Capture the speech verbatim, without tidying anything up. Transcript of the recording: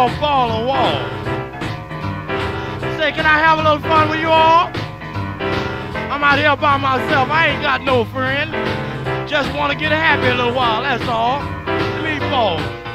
all fall on walls. Say, can I have a little fun with you all? I'm out here by myself. I ain't got no friend. Just want to get happy a little while, that's all. Let me fall.